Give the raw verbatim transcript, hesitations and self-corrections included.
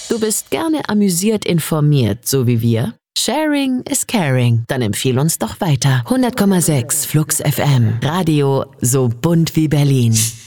Du bist gerne amüsiert informiert, so wie wir? Sharing is caring. Dann empfiehl uns doch weiter. hundert Komma sechs Flux F M. Radio so bunt wie Berlin.